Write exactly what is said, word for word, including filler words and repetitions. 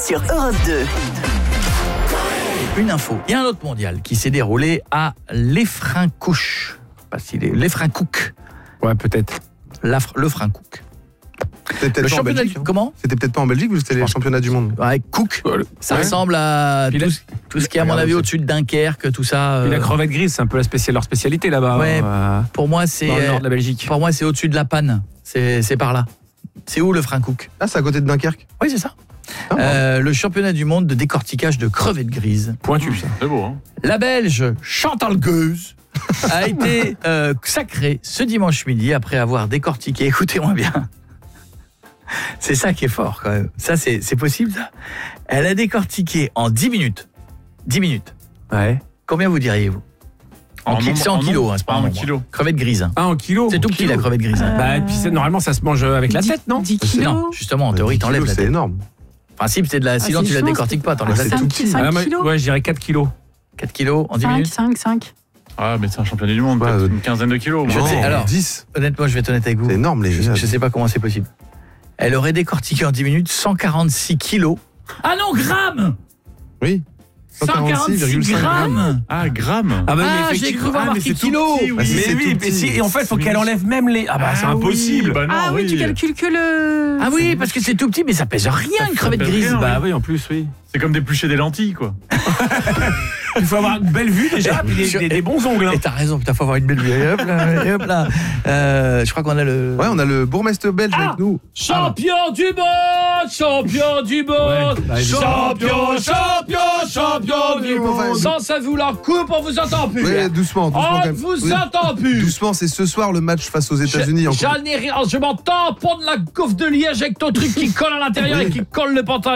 sur Europe deux. Une info. Il y a un autre mondial qui s'est déroulé à Lefrancouch. Pas si les Lefrancouch. Ouais, peut-être. Lafre, le Francouk. C'était peut-être Le pas en championnat Belgique. du... hein. Comment C'était peut-être pas en Belgique ou c'était les championnats du monde. Ouais, Cook. Ça Ouais. ressemble à Puis tout, la- ce- tout ce qui est à mon Regarde, avis c'est- au-dessus de Dunkerque, tout ça. Puis euh, la crevette grise, c'est un peu la spéciale, leur spécialité là-bas. Ouais. euh, Pour moi, c'est dans le euh, nord de la Belgique. pour moi, c'est au-dessus de la Panne. C'est c'est par là. C'est où le Francouk? Ah, c'est à côté de Dunkerque. Oui, c'est ça. Ah, Euh, le championnat du monde de décortiquage de crevettes grises. Pointu, ça. C'est beau, hein. La Belge Chantal Gueuse a été euh, sacrée ce dimanche midi après avoir décortiqué, écoutez-moi bien, c'est ça qui est fort quand même, ça c'est c'est possible ça. Elle a décortiqué en dix minutes, dix minutes, Ouais. combien vous diriez-vous? En, En ki- nombre- c'est en, en kilos, nombre hein, c'est pas Ah, en en nombre. kilos. Crevette grise, hein. Ah, en kilo C'est tout petit la crevette grise. hein. Bah, et puis c'est- normalement, ça se mange avec la dix- tête, non dix C'est- kilos. non, justement, en théorie, dix t'enlèves kilos, la c'est tête. énorme. En principe, c'est de la, sinon c'est tu la chaud, décortiques pas, t'enlèves Ah, la c'est tête. tout cinq petit. Ah, moi, kilos. ouais, je dirais quatre kilos. quatre kilos en dix cinq, minutes. cinq, cinq. Ah, mais c'est un championnat du monde, Ouais, peut-être euh, une quinzaine de kilos. Je moi. sais, Non, alors- dix. Honnêtement, je vais être honnête avec vous. C'est énorme, les Je, gars. je sais pas comment c'est possible. Elle aurait décortiqué en dix minutes cent quarante-six kilos. Ah non, grammes Oui. cent quarante-six grammes. grammes. Ah, grammes. Ah, bah, Ah, mais j'ai effectivement- cru voir ah, mais marqué c'est tout kilos. petit, oui. Bah, si Mais c'est oui, tout mais petit. si- et en fait, il faut qu'elle enlève même les. Ah, bah, c'est Ah impossible. oui, bah non, Ah oui, tu calcules que le... Ah oui, parce que c'est tout petit, mais ça pèse rien, une crevette pèse grise. rien, Bah, oui, en plus, oui. C'est comme d'éplucher des lentilles, quoi. Il faut avoir une belle vue déjà, puis des, des- des bons ongles. hein. Et t'as raison, putain, faut avoir une belle vue. Et hop là, et hop là. Euh, je crois qu'on a le... Ouais, on a le bourgmestre belge Ah avec nous. Champion du monde, champion du monde, Ouais, bah, champion, champion, champion du Ouais, enfin, monde. Sans ça vous leur coupe, on vous entend plus. Ouais, doucement, doucement On quand ne même. vous Oui. entend plus. Doucement, c'est ce soir le match face aux États-Unis. Je- encore. J'en ai rien, je m'entends prendre la gaufre de liège avec ton truc qui colle à l'intérieur Oui. et qui colle le pantalon.